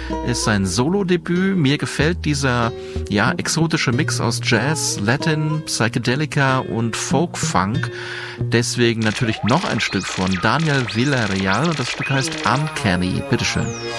ist sein Solo-Debüt. Mir gefällt dieser, ja, exotische Mix aus Jazz, Latin, Psychedelica und Folk-Funk. Deswegen natürlich noch ein Stück von Daniel Villarreal und das Stück heißt Uncanny. Bitteschön.